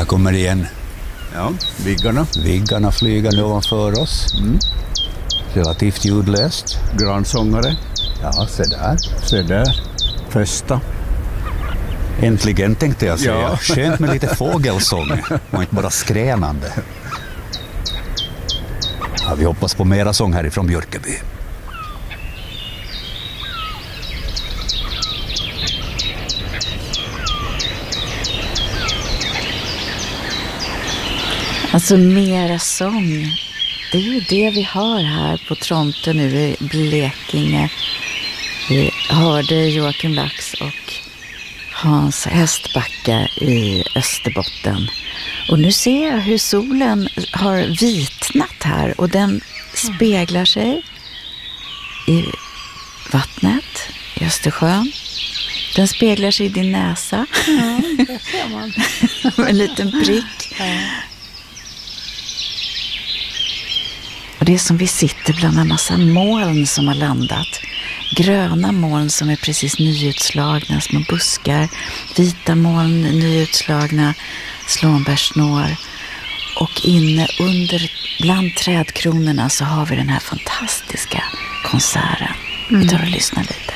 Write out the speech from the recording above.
kommer igen. Ja, viggarna. Viggarna flyger nu ovanför oss. Relativt ljudlöst. Gransångare. Ja, se där. Se där. Festa. Äntligen tänkte jag säga. Ja. Skönt med lite fågelsång och inte bara skränande. Ja, vi hoppas på mera sång härifrån Björkeby. Alltså mera sång, det är ju det vi har här på Tronte nu i Blekinge. Vi hörde Joakim Lax och Hans Hästbacka i Österbotten. Och nu ser jag hur solen har vitnat här och den speglar sig i vattnet i Östersjön. Den speglar sig i din näsa. Ja, det ser man. En liten prick. Ja. Och det är som vi sitter bland en massa moln som har landat. Gröna moln som är precis nyutslagna, små buskar. Vita moln, nyutslagna slånbärsnår. Och inne bland trädkronorna så har vi den här fantastiska konserten. Vi tar och lyssnar lite.